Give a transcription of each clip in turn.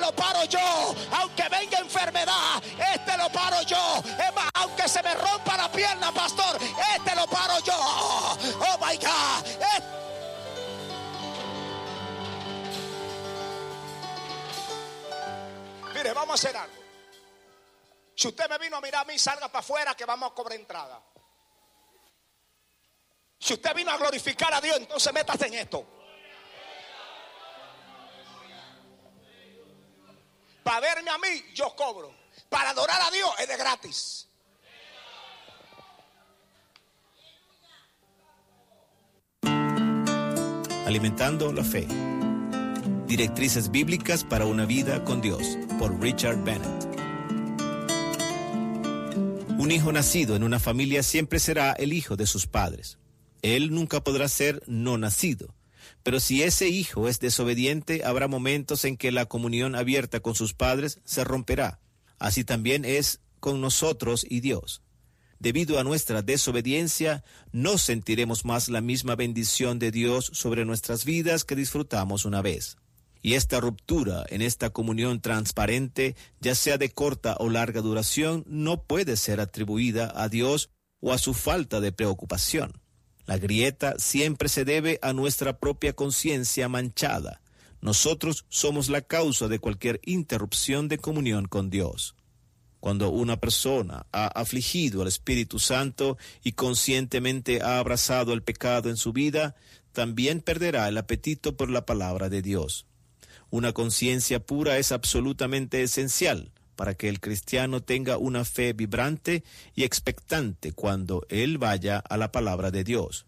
lo paro yo. Aunque venga enfermedad, este lo paro yo. Es más, aunque se me rompa la pierna, pastor, este lo paro yo. Oh my God. Mire, vamos a hacer algo. Si usted me vino a mirar a mí, salga para afuera que vamos a cobrar entrada. Si usted vino a glorificar a Dios, entonces métase en esto. Para verme a mí, yo cobro. Para adorar a Dios es de gratis. Alimentando la fe. Directrices bíblicas para una vida con Dios, por Richard Bennett. Un hijo nacido en una familia siempre será el hijo de sus padres. Él nunca podrá ser no nacido. Pero si ese hijo es desobediente, habrá momentos en que la comunión abierta con sus padres se romperá. Así también es con nosotros y Dios. Debido a nuestra desobediencia, no sentiremos más la misma bendición de Dios sobre nuestras vidas que disfrutamos una vez. Y esta ruptura en esta comunión transparente, ya sea de corta o larga duración, no puede ser atribuida a Dios o a su falta de preocupación. La grieta siempre se debe a nuestra propia conciencia manchada. Nosotros somos la causa de cualquier interrupción de comunión con Dios. Cuando una persona ha afligido al Espíritu Santo y conscientemente ha abrazado el pecado en su vida, también perderá el apetito por la palabra de Dios. Una conciencia pura es absolutamente esencial para que el cristiano tenga una fe vibrante y expectante cuando él vaya a la palabra de Dios.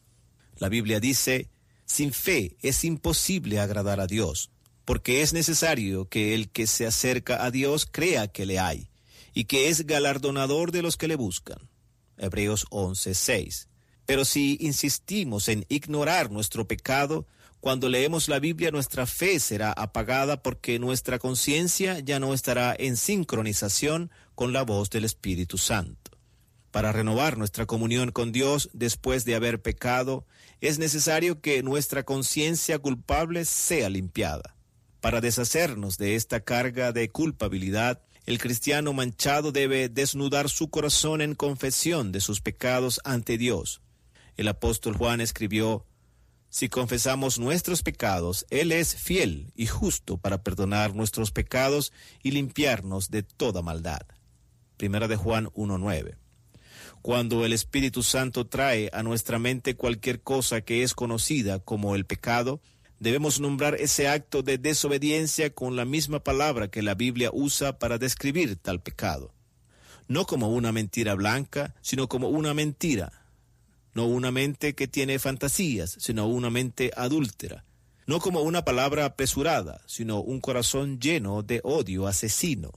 La Biblia dice, sin fe es imposible agradar a Dios, porque es necesario que el que se acerca a Dios crea que le hay, y que es galardonador de los que le buscan. Hebreos 11:6. Pero si insistimos en ignorar nuestro pecado, cuando leemos la Biblia nuestra fe será apagada porque nuestra conciencia ya no estará en sincronización con la voz del Espíritu Santo. Para renovar nuestra comunión con Dios después de haber pecado, es necesario que nuestra conciencia culpable sea limpiada. Para deshacernos de esta carga de culpabilidad, el cristiano manchado debe desnudar su corazón en confesión de sus pecados ante Dios. El apóstol Juan escribió, si confesamos nuestros pecados, Él es fiel y justo para perdonar nuestros pecados y limpiarnos de toda maldad. Primera de Juan 1:9. Cuando el Espíritu Santo trae a nuestra mente cualquier cosa que es conocida como el pecado, debemos nombrar ese acto de desobediencia con la misma palabra que la Biblia usa para describir tal pecado. No como una mentira blanca, sino como una mentira. No una mente que tiene fantasías, sino una mente adúltera. No como una palabra apresurada, sino un corazón lleno de odio asesino.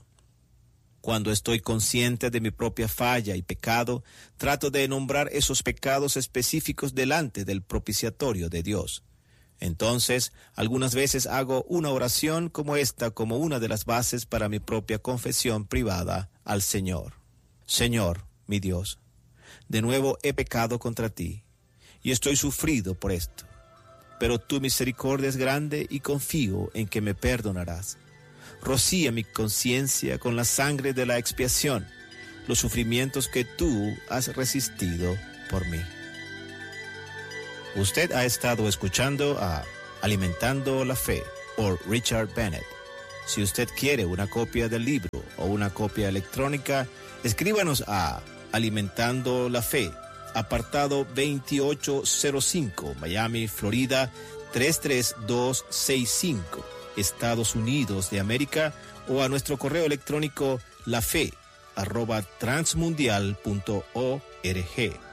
Cuando estoy consciente de mi propia falla y pecado, trato de nombrar esos pecados específicos delante del propiciatorio de Dios. Entonces, algunas veces hago una oración como esta como una de las bases para mi propia confesión privada al Señor. Señor, mi Dios, de nuevo he pecado contra ti, y estoy sufrido por esto. Pero tu misericordia es grande y confío en que me perdonarás. Rocía mi conciencia con la sangre de la expiación, los sufrimientos que tú has resistido por mí. Usted ha estado escuchando a Alimentando la Fe por Richard Bennett. Si usted quiere una copia del libro o una copia electrónica, escríbanos a Alimentando la Fe, apartado 2805, Miami, Florida 33265, Estados Unidos de América, o a nuestro correo electrónico lafe@transmundial.org.